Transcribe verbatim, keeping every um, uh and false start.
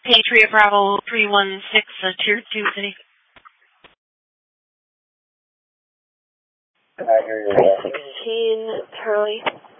Patriot Bravo three one six, uh, Tier two City. I hear you. sixteen, Charlie.